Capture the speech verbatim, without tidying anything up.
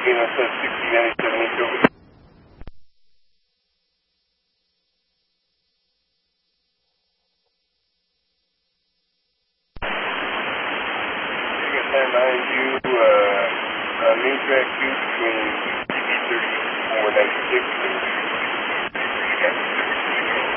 Kilo sixty ninety-seven over. Stand behind you, uh, uh, main track two between T V thirty-four ninety-six and